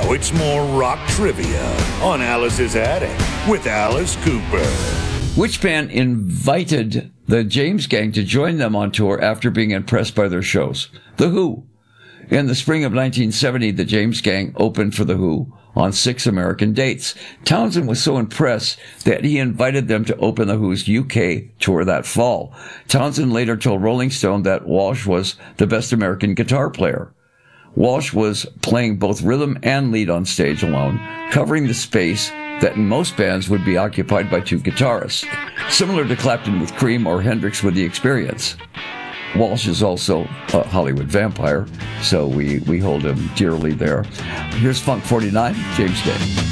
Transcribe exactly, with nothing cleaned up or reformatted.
Now it's more rock trivia on Alice's Attic with Alice Cooper. Which band invited the James Gang to join them on tour after being impressed by their shows? The Who. In the spring of nineteen seventy, the James Gang opened for The Who on six American dates. Townsend was so impressed that he invited them to open The Who's U K tour that fall. Townsend later told Rolling Stone that Walsh was the best American guitar player. Walsh was playing both rhythm and lead on stage alone, covering the space that in most bands would be occupied by two guitarists, similar to Clapton with Cream or Hendrix with The Experience. Walsh is also a Hollywood vampire, so we, we hold him dearly there. Here's Funk forty-nine, James Gang.